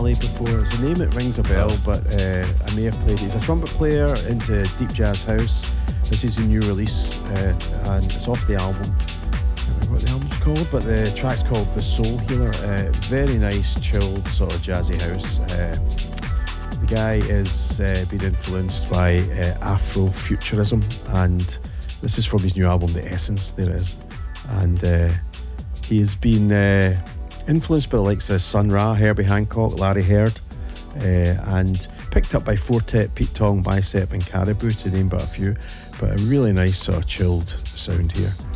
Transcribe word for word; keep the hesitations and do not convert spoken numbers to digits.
Ali before. It's a name that rings a bell, but uh, I may have played it. He's a trumpet player into deep jazz house. This is a new release, uh, and it's off the album. I don't remember what the album's called, but the track's called The Soul Healer. Uh, very nice, chilled, sort of jazzy house. Uh, the guy is uh, been influenced by uh, Afrofuturism, and this is from his new album, The Essence. There it is. And uh, he has been uh, influenced by the likes of Sun Ra, Herbie Hancock, Larry Heard, uh, and picked up by Fortet, Pete Tong, Bicep and Caribou, to name but a few. But a really nice sort of chilled sound here.